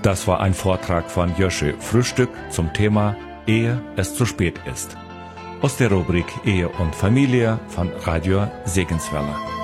Das war ein Vortrag von Joschö Frühstück zum Thema Ehe es zu spät ist. Aus der Rubrik Ehe und Familie von Radio Segenswelle.